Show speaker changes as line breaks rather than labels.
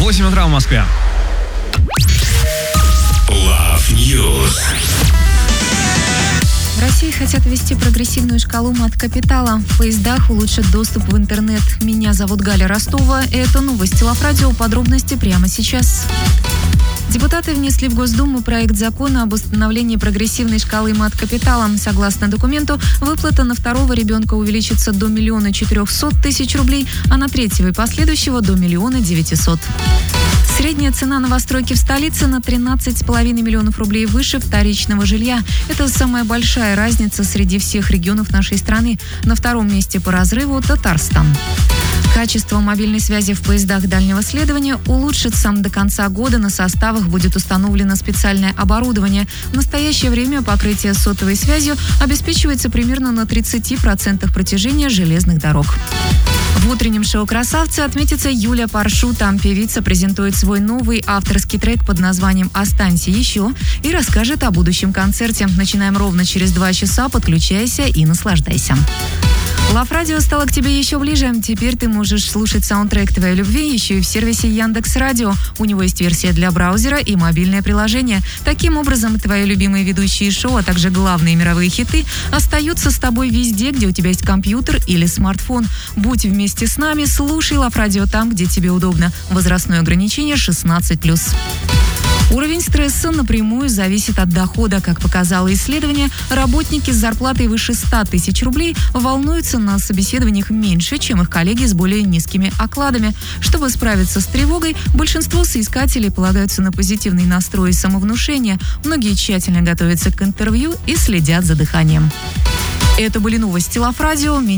8 утра в Москве.
Love News.
В России хотят ввести прогрессивную шкалу мат-капитала. В поездах улучшат доступ в интернет. Меня зовут Галя Ростова. Это новости Лав Радио. Подробности прямо сейчас. Депутаты внесли в Госдуму проект закона об установлении прогрессивной шкалы мат-капитала. Согласно документу, выплата на второго ребенка увеличится до 1 400 000 рублей, а на третьего и последующего до 1 900 000. Средняя цена новостройки в столице на 13,5 миллионов рублей выше вторичного жилья. Это самая большая разница среди всех регионов нашей страны. На втором месте по разрыву Татарстан. Качество мобильной связи в поездах дальнего следования улучшится. До конца года на составах будет установлено специальное оборудование. В настоящее время покрытие сотовой связью обеспечивается примерно на 30% протяжения железных дорог. В утреннем шоу «Красавцы» отметится Юля Паршута. Певица презентует свой новый авторский трек под названием «Останься еще» и расскажет о будущем концерте. Начинаем ровно через 2 часа. Подключайся и наслаждайся. Лав Радио стало к тебе еще ближе. Теперь ты можешь слушать саундтрек твоей любви еще и в сервисе Яндекс.Радио. У него есть версия для браузера и мобильное приложение. Таким образом, твои любимые ведущие шоу, а также главные мировые хиты остаются с тобой везде, где у тебя есть компьютер или смартфон. Будь вместе с нами, слушай Лав Радио там, где тебе удобно. Возрастное ограничение 16+. Уровень стресса напрямую зависит от дохода. Как показало исследование, работники с зарплатой выше 100 000 рублей волнуются на собеседованиях меньше, чем их коллеги с более низкими окладами. Чтобы справиться с тревогой, большинство соискателей полагаются на позитивный настрой и самовнушение. Многие тщательно готовятся к интервью и следят за дыханием. Это были новости Лав Радио.